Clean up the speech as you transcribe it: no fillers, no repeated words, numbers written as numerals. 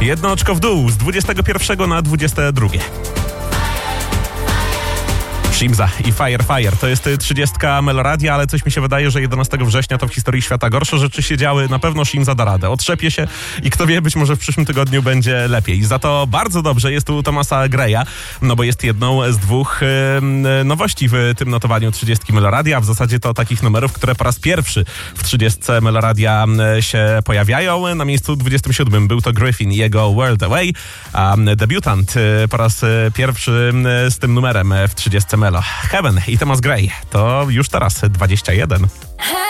Jedno oczko w dół z 21 na 22. Shimza i Fire. To jest 30 Meloradia, ale coś mi się wydaje, że 11 września to w historii świata gorsze rzeczy się działy. Na pewno Shimza da radę. Otrzepie się i kto wie, być może w przyszłym tygodniu będzie lepiej. Za to bardzo dobrze jest tu Thomasa Greya, no bo jest jedną z dwóch nowości w tym notowaniu 30 Meloradia. W zasadzie to takich numerów, które po raz pierwszy w 30 Meloradia się pojawiają. Na miejscu 27 był to Griffin i jego World Away, a debiutant po raz pierwszy z tym numerem w 30 Melo. Heaven i Thomas Gray to już teraz 21.